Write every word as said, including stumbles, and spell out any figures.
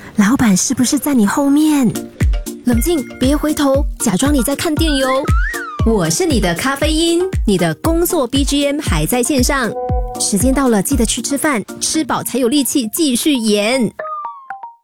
老板是不是在你后面？冷静，别回头，假装你在看电邮。我是你的咖啡因，你的工作 B G M 还在线上。时间到了，记得去吃饭，吃饱才有力气继续演。